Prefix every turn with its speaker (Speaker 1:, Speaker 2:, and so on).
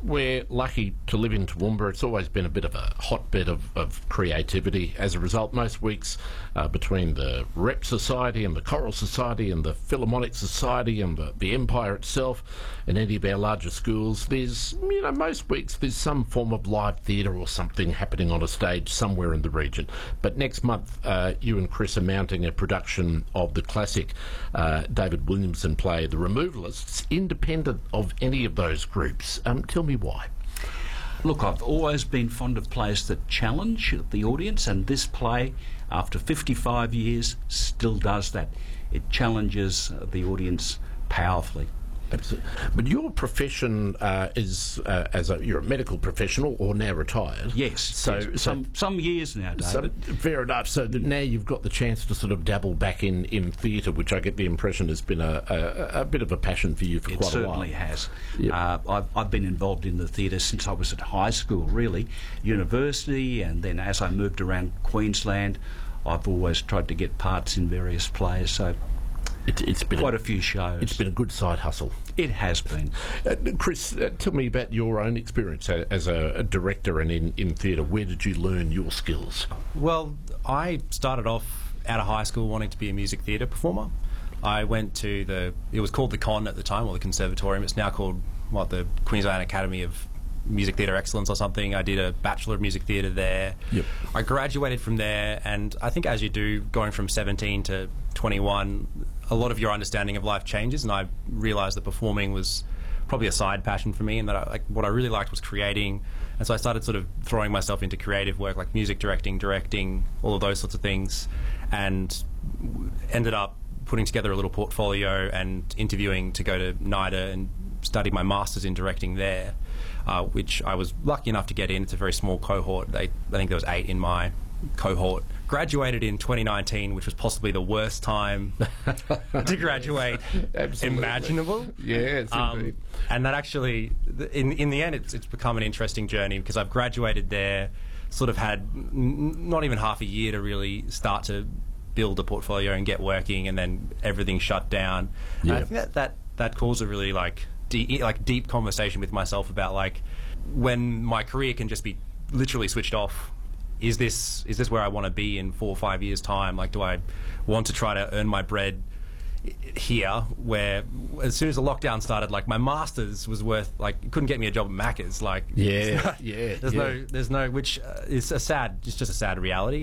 Speaker 1: We're lucky to live in Toowoomba. It's always been a bit of a hotbed of creativity. As a result, most weeks between the Rep Society and the Choral Society and the Philharmonic Society and the Empire itself and any of our larger schools, there's, most weeks there's some form of live theatre or something happening on a stage somewhere in the region. But next month, you and Chris are mounting a production of the classic David Williamson play, The Removalists, independent of any of those groups. Tell me why.
Speaker 2: Look, I've always been fond of plays that challenge the audience, and this play, after 55 years, still does that. It challenges the audience powerfully.
Speaker 1: Absolutely. But your profession is you're a medical professional or now retired.
Speaker 2: Yes.
Speaker 1: So
Speaker 2: some years now, David.
Speaker 1: Fair enough. So that now you've got the chance to sort of dabble back in theatre, which I get the impression has been a bit of a passion for you for quite a while.
Speaker 2: It certainly has.
Speaker 1: Yep.
Speaker 2: I've been involved in the theatre since I was at high school, really, university, and then as I moved around Queensland, I've always tried to get parts in various plays. So. It's been quite a few shows.
Speaker 1: It's been a good side hustle.
Speaker 2: It has been.
Speaker 1: Chris, tell me about your own experience as a director and in theatre. Where did you learn your skills?
Speaker 3: Well, I started off out of high school wanting to be a music theatre performer. I went to it was called the Con at the time, or the Conservatorium. It's now called, the Queensland Academy of Music Theatre Excellence or something. I did a Bachelor of Music Theatre there.
Speaker 1: Yep.
Speaker 3: I graduated from there, and I think as you do, going from 17 to 21, a lot of your understanding of life changes, and I realised that performing was probably a side passion for me, and that what I really liked was creating. And so I started sort of throwing myself into creative work, like music directing, all of those sorts of things, and ended up putting together a little portfolio and interviewing to go to NIDA and study my Masters in directing there, which I was lucky enough to get in. It's a very small cohort. I think there was 8 in my cohort. Graduated in 2019, which was possibly the worst time to graduate imaginable.
Speaker 1: Yes, indeed.
Speaker 3: And that actually, in the end, it's become an interesting journey, because I've graduated there, sort of had not even half a year to really start to build a portfolio and get working, and then everything shut down.
Speaker 1: Yeah.
Speaker 3: And I think that caused a really deep conversation with myself about when my career can just be literally switched off. Is this where I want to be in 4 or 5 years' time? Do I want to try to earn my bread here, where as soon as the lockdown started, my Masters was worth, couldn't get me a job at Macca's. There's no, which is it's just a sad reality.